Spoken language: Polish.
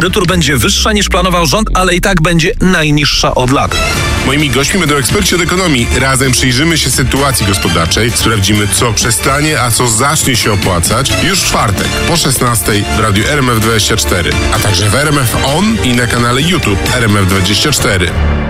emerytur będzie wyższa niż planował rząd, ale i tak będzie najniższa od lat. Moimi gośćmi będą eksperci od ekonomii. Razem przyjrzymy się sytuacji gospodarczej, sprawdzimy, co przestanie, a co zacznie się opłacać już w czwartek po 16:00 w radiu RMF24, a także w RMF On i na kanale YouTube RMF24.